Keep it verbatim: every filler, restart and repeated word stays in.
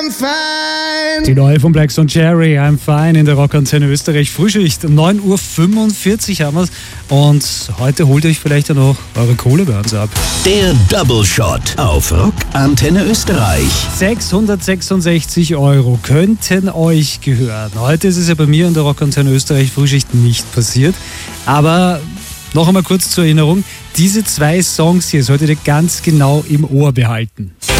I'm fine. Die neue von Blackstone Cherry, I'm fine, in der Rockantenne Österreich. Frühschicht, neun Uhr fünfundvierzig haben wir es. Und heute holt ihr euch vielleicht ja noch eure Kohle bei uns ab. Der Double Shot auf Rockantenne Österreich. sechshundertsechsundsechzig Euro könnten euch gehören. Heute ist es ja bei mir in der Rockantenne Österreich Frühschicht nicht passiert. Aber noch einmal kurz zur Erinnerung, diese zwei Songs hier solltet ihr ganz genau im Ohr behalten.